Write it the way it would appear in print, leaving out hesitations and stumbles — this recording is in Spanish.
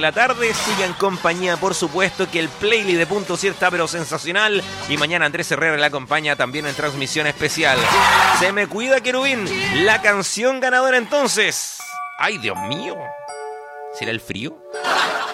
la tarde. Siga en compañía, por supuesto, que el playlist de Punto 7 está pero sensacional. Y mañana Andrés Herrera le acompaña también en transmisión especial. Se me cuida, querubín. La canción ganadora entonces. ¡Ay, Dios mío! ¿Será el frío?